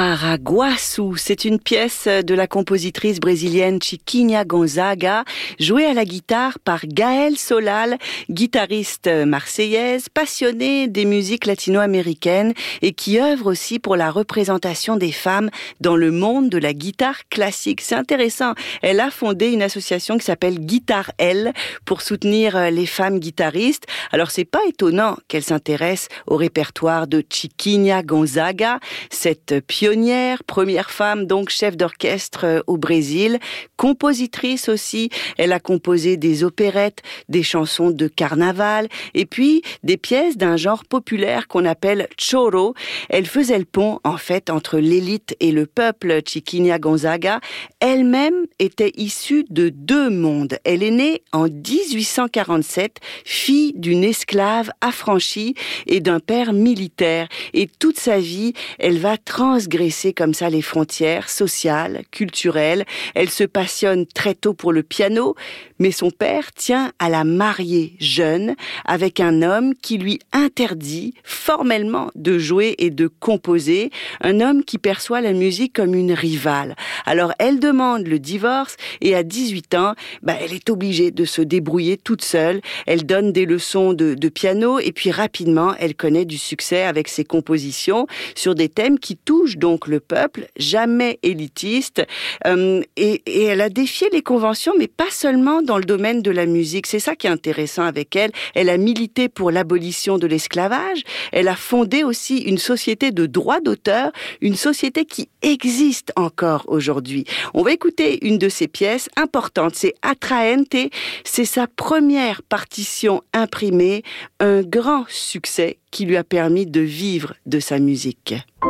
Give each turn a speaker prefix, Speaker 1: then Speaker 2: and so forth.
Speaker 1: Paraguaçu, c'est une pièce de la compositrice brésilienne Chiquinha Gonzaga, jouée à la guitare par Gaëlle Solal, guitariste marseillaise, passionnée des musiques latino-américaines et qui œuvre aussi pour la représentation des femmes dans le monde de la guitare classique. C'est intéressant. Elle a fondé une association qui s'appelle Guitare L pour soutenir les femmes guitaristes. Alors c'est pas étonnant qu'elle s'intéresse au répertoire de Chiquinha Gonzaga, cette pionnière, première femme donc chef d'orchestre au Brésil, compositrice aussi. Elle a composé des opérettes, des chansons de carnaval et puis des pièces d'un genre populaire qu'on appelle choro. Elle faisait le pont en fait entre l'élite et le peuple. Chiquinha Gonzaga elle-même était issue de deux mondes. Elle est née en 1847, fille d'une esclave affranchie et d'un père militaire. Et toute sa vie, elle va transgresser comme ça les frontières sociales, culturelles. Elle se passionne très tôt pour le piano, mais son père tient à la marier jeune avec un homme qui lui interdit formellement de jouer et de composer, un homme qui perçoit la musique comme une rivale. Alors elle demande le divorce et à 18 ans, elle est obligée de se débrouiller toute seule. Elle donne des leçons de piano et puis rapidement, elle connaît du succès avec ses compositions sur des thèmes qui touchent donc le peuple, jamais élitiste. Et elle a défié les conventions, mais pas seulement dans le domaine de la musique. C'est ça qui est intéressant avec elle. Elle a milité pour l'abolition de l'esclavage. Elle a fondé aussi une société de droits d'auteur, une société qui existe encore aujourd'hui. On va écouter une de ses pièces importantes. C'est Atraente. C'est sa première partition imprimée, un grand succès qui lui a permis de vivre de sa musique.